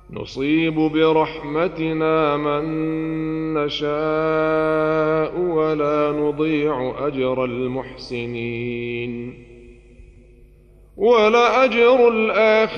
نصيب برحمتنا من نشاء ولا نضيع أجر المحسنين ولأجر الآخرة